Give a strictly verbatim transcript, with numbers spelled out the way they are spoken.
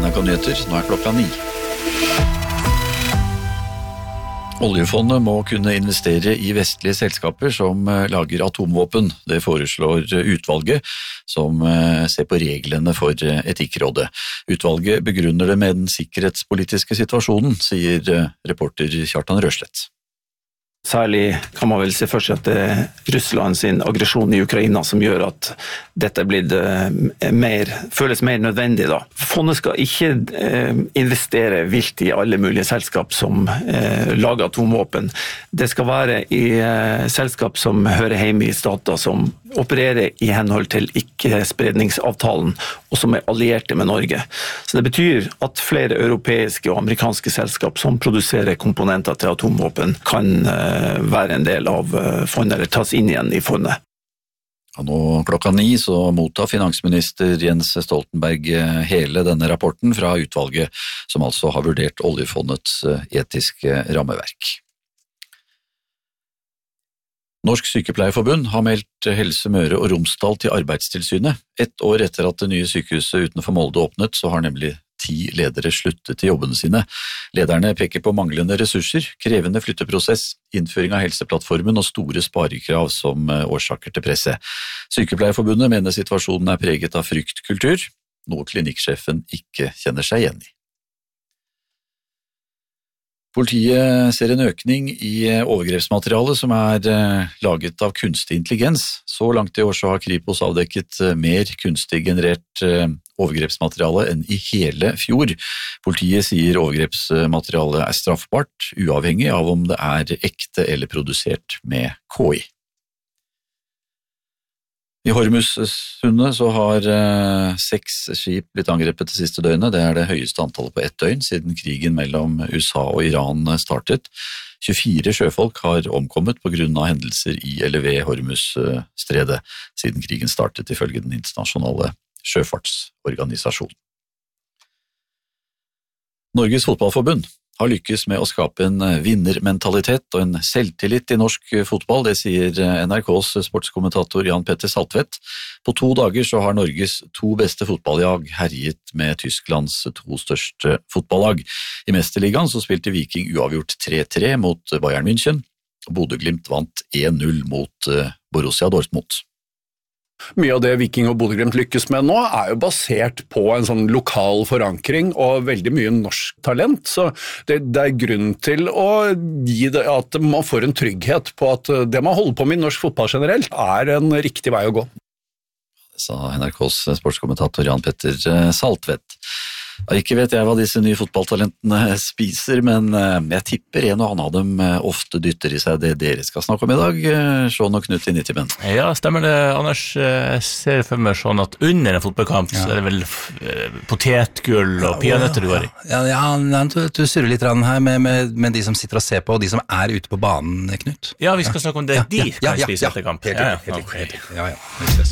N R K Nyheter, nå er klokka ni. Oljefondet må kunne investere i vestlige selskaper som lager atomvåpen. Det foreslår utvalget som ser på reglene for Etikkrådet. Utvalget begrunner det med den sikkerhetspolitiske situasjonen, sier reporter Kjartan Røslett. Særlig kan man vel se for seg at det er Russland sin aggresjon i Ukraina som gjør at dette er blitt mer, føles mer nødvendig da. Fondet skal ikke eh, investere vilt i alle mulige selskap som eh, lager atomvåpen. Det skal være i eh, selskap som hører hjemme i stater som opererer i henhold til ikke-spredningsavtalen og som er allierte med Norge. Så det betyr at flere europeiske og amerikanske selskap som produserer komponenter til atomvåpen kan eh, være en del av fondet, eller tas inn igjen i fondet. Og nå klokka ni så mottar finansminister Jens Stoltenberg hele denne rapporten fra utvalget, som altså har vurdert oljefondets etiske rammeverk. Norsk Sykepleierforbund har meldt Helse Møre og Romsdal til Arbeidstilsynet. Et år etter at det nye sykehuset utenfor Molde åpnet, så har nemlig ti ledere sluttet i jobbene sine. Lederne peker på manglende ressurser, krevende flytteprosess, innføring av helseplattformen og store sparekrav som årsaker til presset. Sykepleierforbundet mener situasjonen er preget av fryktkultur, noe klinikksjefen ikke kjenner seg igjen i. Politiet ser en økning i overgrepsmateriale som er laget av kunstig intelligens. Så langt i år så har Kripos avdekket mer kunstig generert overgrepsmateriale enn i hele fjor. Politiet sier overgrepsmaterialet er straffbart, uavhengig av om det er ekte eller produsert med K I. I Hormuzsundet så har eh, seks skip blitt angrepet det siste døgnet. Det er det høyeste antallet på ett døgn siden krigen mellom U S A og Iran startet. tjuefire sjøfolk har omkommet på grunn av hendelser i eller ved Hormuzstredet siden krigen startet, ifølge den internasjonale sjøfartsorganisasjonen. Norges Fotballforbund har lykkes med å skape en vinnermentalitet og en selvtillit i norsk fotball, det sier N R K's sportskommentator Jan Petter Saltvedt. På to dager så har Norges to beste fotballag herjet med Tysklands to største fotballag. I Mesterligaen så spilte Viking uavgjort tre tre mot Bayern München, og Bodø/Glimt vant en null mot Borussia Dortmund. Mye av det Viking og Bodø/Glimt lykkes med nå er jo basert på en sånn lokal forankring og veldig mye norsk talent, så det, det er grunn til å gi det at man får en trygghet på at det man holder på med i norsk fotball generelt er en riktig vei å gå. Det sa N R K's sportskommentator Jan Petter Saltvedt. Ikke vet jeg hva disse nye fotballtalentene spiser, men jeg tipper en og annen av dem ofte dytter i seg det dere skal snakke om i dag, Sean og Knut i Nitimen. Ja, stemmer det, Anders. Jeg ser for meg sånn at under en fotballkamp ja. Så er det vel potetgull og peanøtter du går i. Ja, ja, ja du, du surrer litt her med, med, med de som sitter og ser på, og de som er ute på banen, Knut. Ja, vi skal snakke om det ja, de ja, kan ja, spise ja, etter kamp. Helt riktig, Ja, helt riktig. ja. Ja, ja.